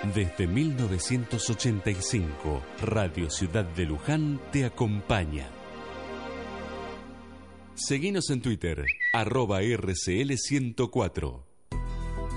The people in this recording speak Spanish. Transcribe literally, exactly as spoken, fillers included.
Desde mil novecientos ochenta y cinco, Radio Ciudad de Luján te acompaña. Seguinos en Twitter, arroba R C L ciento cuatro.